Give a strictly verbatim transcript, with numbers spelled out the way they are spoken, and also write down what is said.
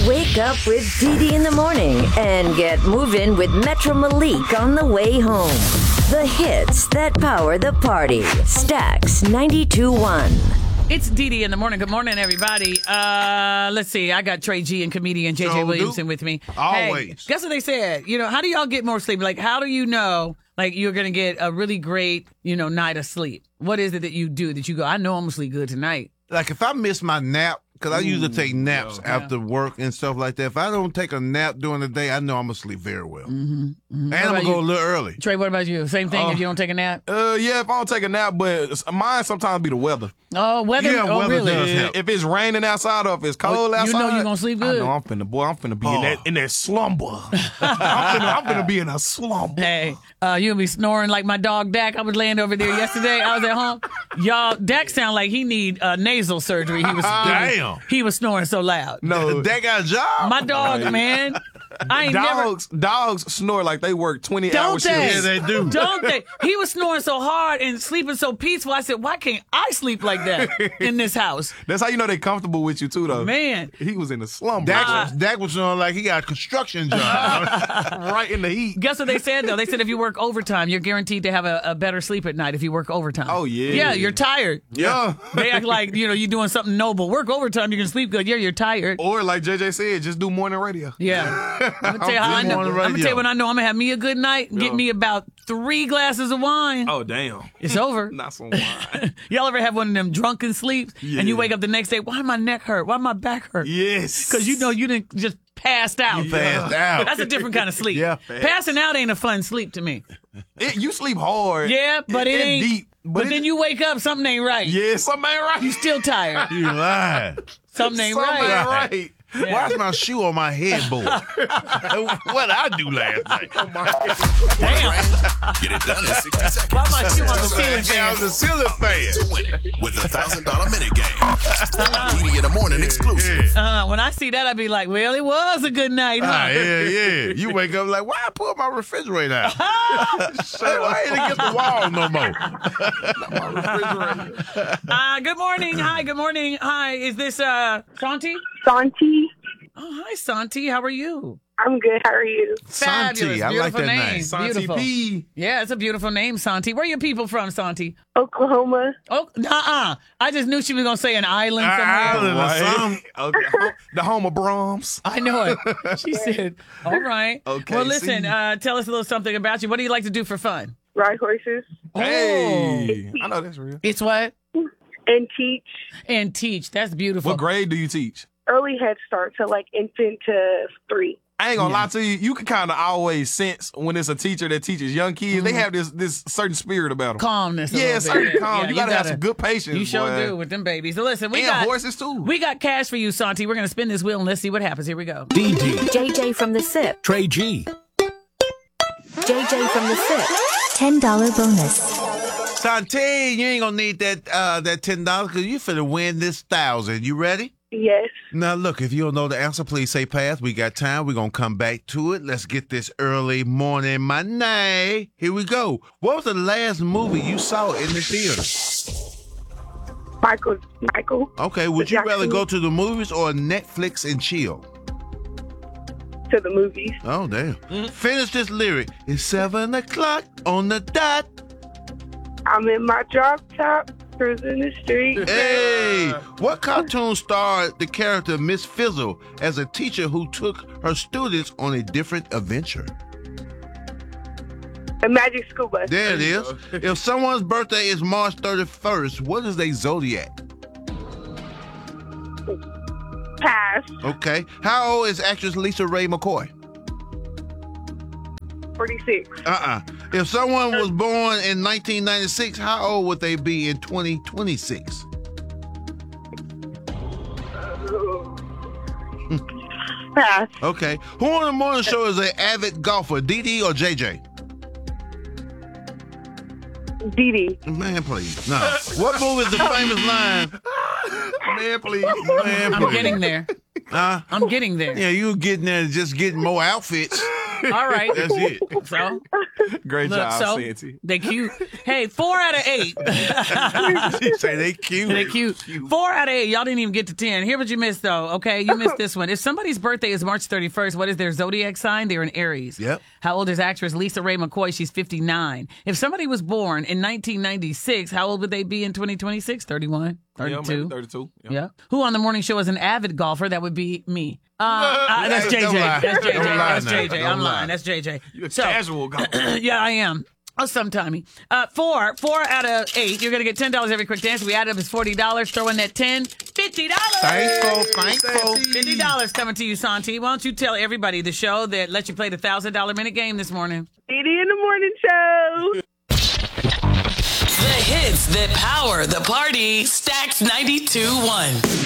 Wake up with Dee Dee in the morning and get moving with Metro Malik on the way home. The hits that power the party. Stax ninety-two point one. It's Dee Dee in the morning. Good morning, everybody. Uh, let's see. I got Trey G and comedian J J So Williamson do. with me. Always. Hey, guess what they said? You know, how do y'all get more sleep? Like, how do you know, like, you're going to get a really great, you know, night of sleep? What is it that you do that you go, I know I'm going to sleep good tonight? Like if I miss my nap, because I usually take naps yeah. after work and stuff like that. If I don't take a nap during the day, I know I'm going to sleep very well. Mm-hmm. Mm-hmm. And I'm going to go a little early. Trey, what about you? Same thing Uh, if you don't take a nap? Uh, yeah, if I don't take a nap, but mine sometimes be the weather. Oh, weather? Yeah, oh, weather really? does Yeah, help. if it's raining outside or if it's cold Oh, you outside, know you gonna sleep good. I know I'm finna, boy, I'm finna be Oh. in that in that slumber. I'm, finna, I'm finna be in a slumber. Hey, uh, you'll be snoring like my dog Dak. I was laying over there yesterday. I was at home. Y'all, Dak sound like he need uh, nasal surgery. He was Damn. He was snoring so loud. No, That got a job? My dog, man. I ain't dogs dogs snore like they work twenty never. hour Don't they? shifts. Yeah, they do. Don't they? He was snoring so hard and sleeping so peaceful. I said, why can't I sleep like that in this house? That's how you know they comfortable with you too, though. Man. He was in a slumber. Dak, Uh, was, Dak was on like he got a construction job. right in the heat. Guess what they said, though? They said if you work overtime, you're guaranteed to have a, a better sleep at night if you work overtime. Oh, yeah. Yeah, you're tired. Yeah. They act like, you know, you're doing something noble. Work overtime, you can sleep good. Yeah, you're tired. Or like J J said, just do morning radio. Yeah. I'm gonna tell you how I Good know. morning, I'm gonna radio. tell you when I know I'm gonna have me a good night and get Yeah. me about three glasses of wine. Oh damn. It's over. Not some wine. Y'all ever have one of them drunken sleeps and you Yeah. wake up the next day, why my neck hurt? Why my back hurt? Yes. Because you know you didn't just passed out. Passed out. That's a different kind of sleep. Yeah. Passing out ain't a fun sleep to me. It, you sleep hard. Yeah, but it and ain't deep. But, it- then you wake up, something ain't right. Yeah, something ain't right. You still tired. You lying. Something ain't something right. ain't right. Why's my shoe on my headboard? What I do last night? Damn. Get it done in sixty seconds. Why my shoe on the ceiling Yeah, I fan? was a ceiling fan. To win it with a thousand dollar minute game. Dee Dee in the morning exclusive. Uh, when I see that, I'd be like, well, it was a good night, huh? Ah, yeah, yeah. You wake up like, why I pull my refrigerator out? Say, why ain't it against the wall no more? Uh, good morning. Hi, good morning. Hi, is this uh, Santi? Santi. Oh, hi, Santi. How are you? I'm good. How are you? Fabulous. Santi, I like Beautiful that name. name. Santi Beautiful. P. Yeah, it's a beautiful name, Santi. Where are your people from, Santi? Oklahoma. Oh, uh-uh. I just knew she was going to say an island somewhere. Island or Right. something. Okay. The home of Brahms. I know it. She said, all right. Okay, Well, listen, see. uh, tell us a little something about you. What do you like to do for fun? Ride horses Hey. I know that's real. It's what? and teach And teach. That's beautiful. What grade do you teach? early Head Start, so like infant to three. I ain't gonna lie to you. You can kind of always sense when it's a teacher that teaches young kids. They have this this certain spirit about them. Calmness. a Yeah, little certain bit. calm. Yeah, you, gotta have some good patience. You sure boy. do with them babies. So listen, we And got horses too. We got cash for you, Santi. We're gonna spin this wheel and let's see what happens. Here we go. D D, J J from the S I P. Trey G, J J from the S I P. ten dollar bonus. Santi, you ain't gonna need that uh, that ten dollars because you finna win this thousand. You ready? Yes. Now, look, if you don't know the answer, please say pass. We got time. We're going to come back to it. Let's get this early morning money. Here we go. What was the last movie you saw in the theater? Michael. Michael. Okay, would you rather go to the movies or Netflix and chill? To the movies. Oh, damn. Finish this lyric. It's seven o'clock on the dot. I'm in my drop top, cruising the street. Hey, what cartoon starred the character Miss Fizzle as a teacher who took her students on a different adventure? The Magic School Bus. There it is. If someone's birthday is March thirty-first, what is their zodiac? Pass. Okay. How old is actress Lisa Ray McCoy? forty-six. Uh-uh. If someone was born in nineteen ninety-six, how old would they be in twenty twenty-six? Pass. Okay. Who on the morning show is an avid golfer, D D or J J? Dee Dee. Man, please. No. What movie is the famous line? Man, please. Man, I'm please. getting there. Huh? I'm getting there. Yeah, you getting there just getting more outfits. All right. That's it. So Great Look, job, so Santi. they cute. Hey, four out of eight. She say they cute. They cute. Four out of eight. Y'all didn't even get to ten. Here what you missed, though. Okay, you missed this one. If somebody's birthday is March thirty-first, what is their zodiac sign? They're an Aries. Yep. How old is actress Lisa Ray McCoy? She's fifty-nine. If somebody was born in nineteen ninety-six, how old would they be in twenty twenty-six? thirty-one? Yeah, maybe thirty-two? thirty-two. Yeah. Yeah. Who on the morning show is an avid golfer? That would be me. Uh, uh, that's J J. Don't lie. That's J J. Don't lie That's now. J J. Don't I'm lie. lying. That's J J. You're a So- casual golfer. Yeah, I am. Oh, sometimey. Uh, four, four out of eight. You're gonna get ten dollars every quick dance. We add up is forty dollars. Throw in that ten, fifty dollars. Thankful, thankful. Fifty dollars coming to you, Santi. Why don't you tell everybody the show that let you play the thousand dollar minute game this morning? Dee Dee in the Morning Show. The hits that power the party. Stacks ninety-two point one.